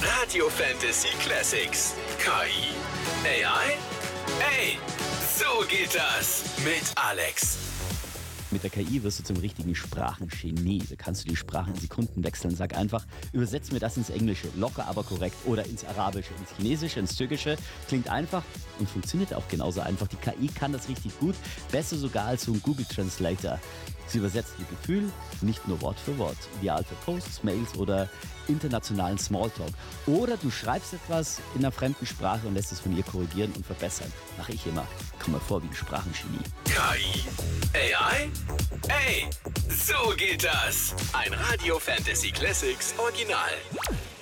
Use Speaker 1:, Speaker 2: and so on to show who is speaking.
Speaker 1: Radio Fantasy Classics. KI? AI? Ey, so geht das mit Alex.
Speaker 2: Mit der KI wirst du zum richtigen Sprachengenie. Da kannst du die Sprachen in Sekunden wechseln. Sag einfach, übersetz mir das ins Englische, locker aber korrekt, oder ins Arabische, ins Chinesische, ins Türkische. Klingt einfach und funktioniert auch genauso einfach. Die KI kann das richtig gut, besser sogar als so ein Google Translator. Sie übersetzt mit Gefühl, nicht nur Wort für Wort. Ideal für Posts, Mails oder internationalen Smalltalk. Oder du schreibst etwas in einer fremden Sprache und lässt es von ihr korrigieren und verbessern. Mache ich immer. Komm mal vor wie ein Sprachengenie.
Speaker 1: KI? AI? Ey, so geht das. Ein Radio Fantasy Classics Original.